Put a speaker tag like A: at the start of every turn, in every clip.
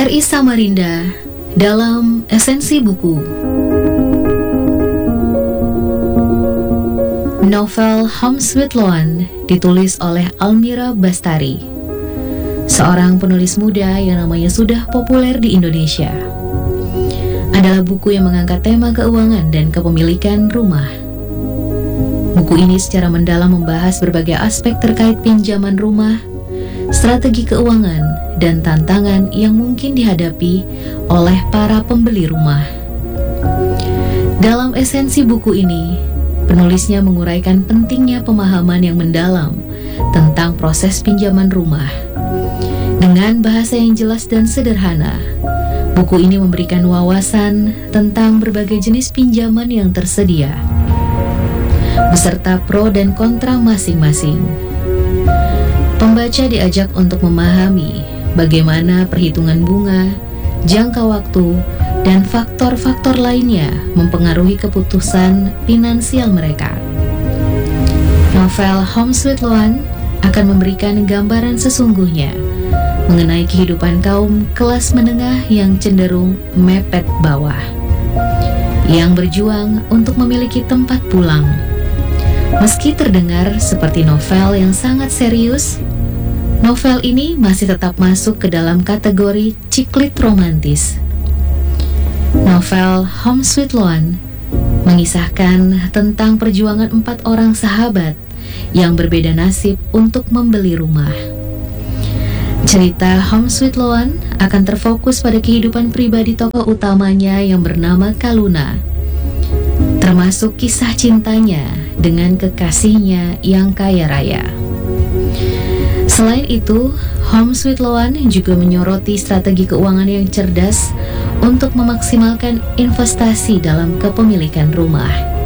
A: RRI Samarinda dalam Esensi Buku. Novel Home Sweet Loan ditulis oleh Almira Bastari, seorang penulis muda yang namanya sudah populer di Indonesia. Adalah buku yang mengangkat tema keuangan dan kepemilikan rumah. Buku ini secara mendalam membahas berbagai aspek terkait pinjaman rumah, strategi keuangan, dan tantangan yang mungkin dihadapi oleh para pembeli rumah. Dalam esensi buku ini, penulisnya menguraikan pentingnya pemahaman yang mendalam tentang proses pinjaman rumah. Dengan bahasa yang jelas dan sederhana, buku ini memberikan wawasan tentang berbagai jenis pinjaman yang tersedia, beserta pro dan kontra masing-masing. Pembaca diajak untuk memahami bagaimana perhitungan bunga, jangka waktu, dan faktor-faktor lainnya mempengaruhi keputusan finansial mereka. Novel Home Sweet Loan akan memberikan gambaran sesungguhnya mengenai kehidupan kaum kelas menengah yang cenderung mepet bawah, yang berjuang untuk memiliki tempat pulang. Meski terdengar seperti novel yang sangat serius, novel ini masih tetap masuk ke dalam kategori ciklit romantis. Novel Home Sweet Loan mengisahkan tentang perjuangan 4 orang sahabat yang berbeda nasib untuk membeli rumah. Cerita Home Sweet Loan akan terfokus pada kehidupan pribadi tokoh utamanya yang bernama Kaluna, termasuk kisah cintanya dengan kekasihnya yang kaya raya. Selain itu, Home Sweet Loan juga menyoroti strategi keuangan yang cerdas untuk memaksimalkan investasi dalam kepemilikan rumah.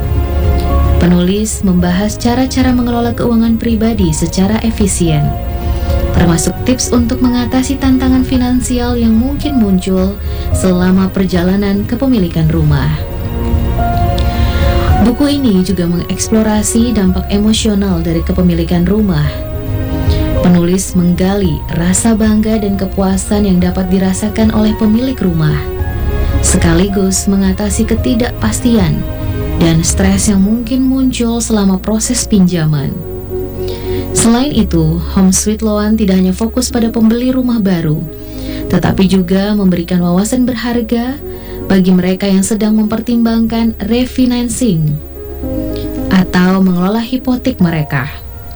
A: Penulis membahas cara-cara mengelola keuangan pribadi secara efisien, termasuk tips untuk mengatasi tantangan finansial yang mungkin muncul selama perjalanan kepemilikan rumah. Buku ini juga mengeksplorasi dampak emosional dari kepemilikan rumah. Penulis menggali rasa bangga dan kepuasan yang dapat dirasakan oleh pemilik rumah, sekaligus mengatasi ketidakpastian dan stres yang mungkin muncul selama proses pinjaman. Selain itu, Home Sweet Loan tidak hanya fokus pada pembeli rumah baru, tetapi juga memberikan wawasan berharga bagi mereka yang sedang mempertimbangkan refinancing atau mengelola hipotek mereka.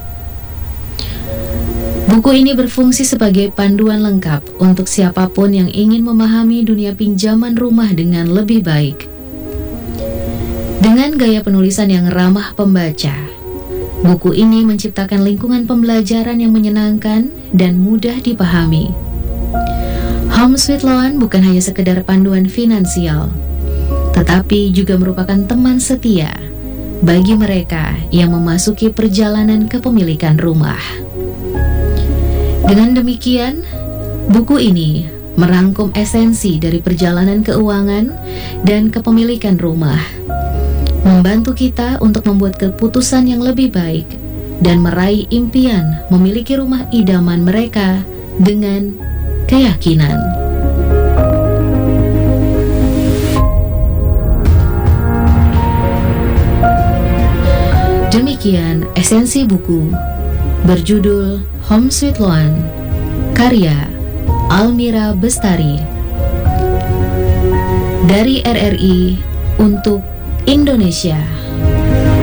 A: Buku ini berfungsi sebagai panduan lengkap untuk siapapun yang ingin memahami dunia pinjaman rumah dengan lebih baik. Dengan gaya penulisan yang ramah pembaca, buku ini menciptakan lingkungan pembelajaran yang menyenangkan dan mudah dipahami. Home Sweet Loan bukan hanya sekedar panduan finansial, tetapi juga merupakan teman setia bagi mereka yang memasuki perjalanan kepemilikan rumah. Dengan demikian, buku ini merangkum esensi dari perjalanan keuangan dan kepemilikan rumah, membantu kita untuk membuat keputusan yang lebih baik dan meraih impian memiliki rumah idaman mereka dengan keyakinan. Demikian esensi buku berjudul Home Sweet Loan, karya Almira Bastari, dari RRI untuk Indonesia.